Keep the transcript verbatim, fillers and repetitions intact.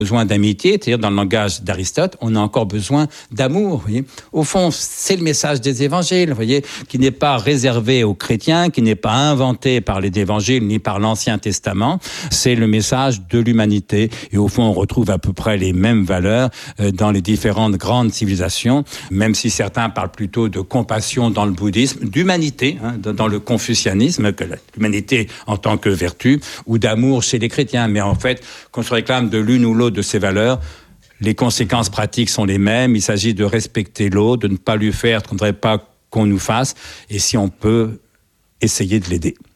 besoin d'amitié, c'est-à-dire dans le langage d'Aristote, on a encore besoin d'amour. Vous voyez. Au fond, c'est le message des évangiles, vous voyez, qui n'est pas réservé aux chrétiens, qui n'est pas inventé par les évangiles ni par l'Ancien Testament. C'est le message de l'humanité. Et au fond, on retrouve à peu près les mêmes valeurs dans les différentes grandes civilisations, même si certains parlent plutôt de compassion dans le bouddhisme, d'humanité, hein, dans le confucianisme, que l'humanité en tant que vertu, ou d'amour chez les chrétiens. Mais en fait, qu'on se réclame de l'une ou l'autre de ces valeurs, les conséquences pratiques sont les mêmes. Il s'agit de respecter l'autre, de ne pas lui faire ce qu'on ne voudrait pas qu'on nous fasse, et si on peut, essayer de l'aider.